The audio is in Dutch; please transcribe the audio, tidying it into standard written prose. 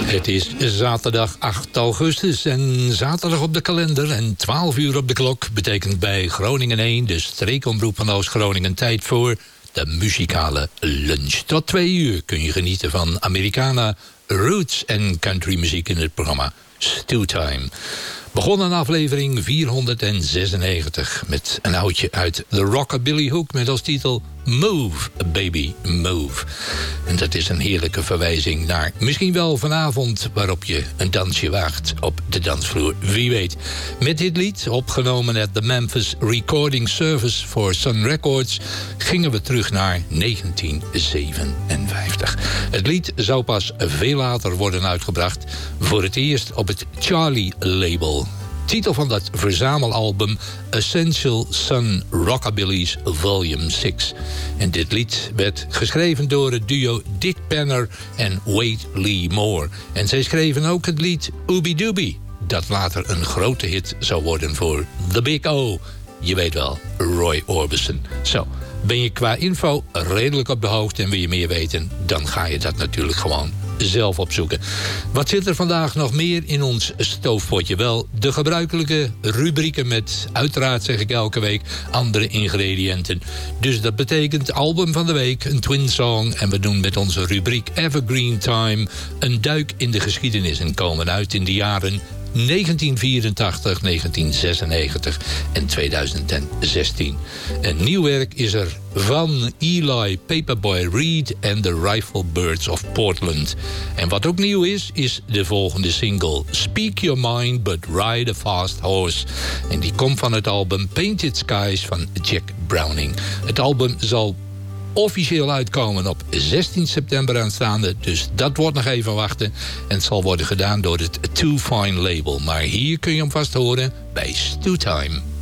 Het is zaterdag 8 augustus en zaterdag op de kalender en 12 uur op de klok betekent bij Groningen 1, de streekomroep van Oost-Groningen, tijd voor de muzikale lunch. Tot 2 uur kun je genieten van Americana, roots en countrymuziek in het programma Stewtime. Begonnen aflevering 496 met een oudje uit de Rockabilly Hoek met als titel Move, Baby, Move. En dat is een heerlijke verwijzing naar misschien wel vanavond waarop je een dansje waagt op de dansvloer. Wie weet. Met dit lied, opgenomen at de Memphis Recording Service voor Sun Records, gingen we terug naar 1957. Het lied zou pas veel later worden uitgebracht, voor het eerst op het Charlie-label. Titel van dat verzamelalbum Essential Sun Rockabilly's Volume 6. En dit lied werd geschreven door het duo Dick Penner en Wade Lee Moore. En zij schreven ook het lied Ooby Dooby, dat later een grote hit zou worden voor The Big O. Je weet wel, Roy Orbison. Zo, ben je qua info redelijk op de hoogte en wil je meer weten, dan ga je dat natuurlijk gewoon zelf opzoeken. Wat zit er vandaag nog meer in ons stoofpotje? Wel, de gebruikelijke rubrieken met, uiteraard zeg ik elke week, andere ingrediënten. Dus dat betekent album van de week, een twin song, en we doen met onze rubriek Evergreen Time een duik in de geschiedenis en komen uit in de jaren 1984, 1996 en 2016. Een nieuw werk is er van Eli Paperboy Reed en The Rifle Birds of Portland. En wat ook nieuw is de volgende single Speak Your Mind But Ride a Fast Horse. En die komt van het album Painted Skies van Jack Browning. Het album zal officieel uitkomen op 16 september aanstaande. Dus dat wordt nog even wachten. En het zal worden gedaan door het Too Fine label. Maar hier kun je hem vast horen bij Stewtime.